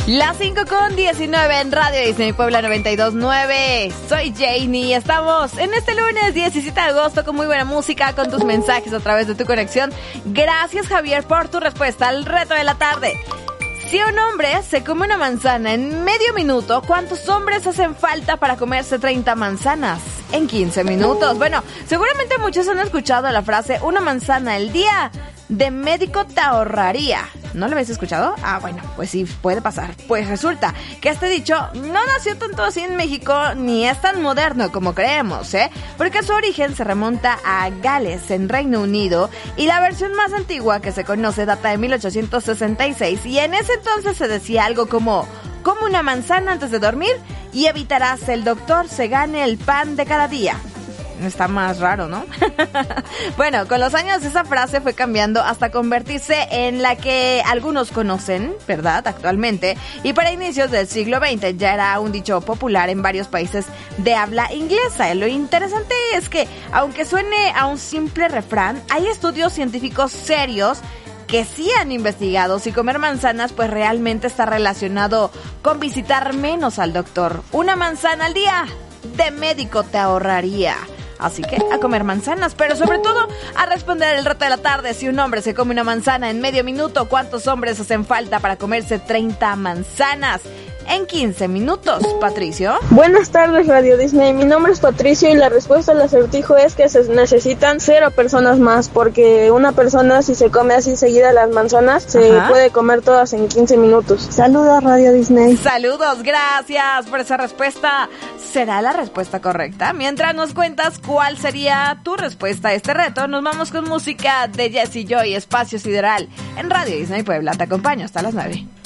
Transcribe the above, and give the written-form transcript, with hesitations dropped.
Las 5:19 en Radio Disney Puebla 92.9. Soy Janie. Estamos en este lunes 17 de agosto con muy buena música, con tus mensajes a través de tu conexión. Gracias, Javier, por tu respuesta al reto de la tarde. Si un hombre se come una manzana en medio minuto, ¿cuántos hombres hacen falta para comerse 30 manzanas en 15 minutos? Bueno, seguramente muchos han escuchado la frase una manzana al día de médico te ahorraría. ¿No lo habéis escuchado? Ah, bueno, pues sí, puede pasar. Pues resulta que este dicho no nació tanto así en México, ni es tan moderno como creemos, porque su origen se remonta a Gales, en Reino Unido, y la versión más antigua que se conoce data de 1866, y en ese entonces se decía algo como: come una manzana antes de dormir y evitarás el doctor se gane el pan de cada día. Está más raro, ¿no? Bueno, con los años esa frase fue cambiando hasta convertirse en la que algunos conocen, ¿verdad?, actualmente. Y para inicios del siglo XX ya era un dicho popular en varios países de habla inglesa. Lo interesante es que, aunque suene a un simple refrán, hay estudios científicos serios que sí han investigado si comer manzanas pues realmente está relacionado con visitar menos al doctor. Una manzana al día de médico te ahorraría. Así que a comer manzanas, pero sobre todo a responder el reto de la tarde. Si un hombre se come una manzana en medio minuto, ¿cuántos hombres hacen falta para comerse 30 manzanas en 15 minutos? Patricio. Buenas tardes, Radio Disney. Mi nombre es Patricio y la respuesta al acertijo es que se necesitan 0 personas más, porque una persona, si se come así seguida las manzanas, se puede comer todas en 15 minutos. Saludos, Radio Disney. Saludos, gracias por esa respuesta. ¿Será la respuesta correcta? Mientras nos cuentas cuál sería tu respuesta a este reto, nos vamos con música de Jessie Joy, Espacio Sideral. En Radio Disney Puebla te acompaño hasta las 9.